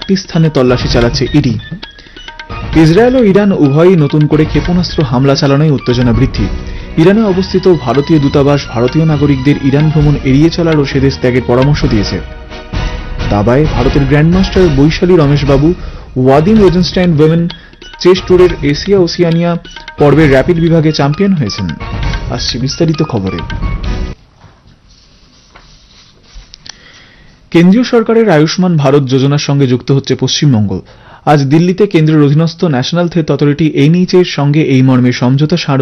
8টি স্থানে তল্লাশি চালাচ্ছে ইডি। ইসরায়েল ও ইরান উভয়ই নতুন করে ক্ষেপণাস্ত্র হামলা চালানোয় উত্তেজনা বৃদ্ধি। ইরানে অবস্থিত ভারতীয় দূতাবাস ভারতীয় নাগরিকদের ইরান ভ্রমণ এড়িয়ে চলার ও সেদেশ ত্যাগের পরামর্শ দিয়েছে। দাবায় ভারতের গ্র্যান্ডমাস্টার বৈশালী রমেশবাবু ওয়াদিম রোজেনস্টাইন ওমেন চেস ট্যুরের এশিয়া ওসিয়ানিয়া পর্বের র্যাপিড বিভাগে চ্যাম্পিয়ন হয়েছেন। আসছে বিস্তারিত খবরে। কেন্দ্রীয় সরকারের আয়ুষ্মান ভারত যোজনার সঙ্গে যুক্ত হচ্ছে পশ্চিমবঙ্গ। আজ দিল্লিতে কেন্দ্রের অধীনস্থ ন্যাশনাল হেলথ অথরিটি NHA এর সঙ্গে এই মর্মে সমঝোতা